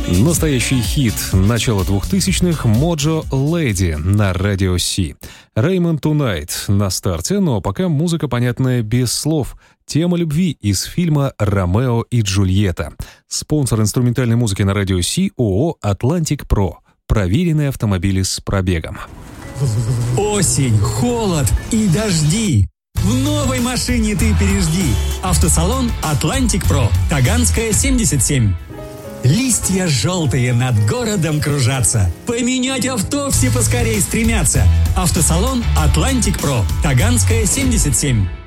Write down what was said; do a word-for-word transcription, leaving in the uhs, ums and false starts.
Настоящий хит начала двухтысячных «Mojo Lady» на радио Си. Raymond Tonight на старте, но пока музыка понятная без слов. Тема любви из фильма «Ромео и Джульетта». Спонсор инструментальной музыки на радио Си — ООО «Atlantic Pro». Проверенные автомобили с пробегом. Осень, холод и дожди. В новой машине ты пережди. Автосалон «Atlantic Pro». Таганская, семьдесят семь. Листья желтые над городом кружатся. Поменять авто все поскорей стремятся. Автосалон «Atlantic Pro». Таганская, семьдесят семь.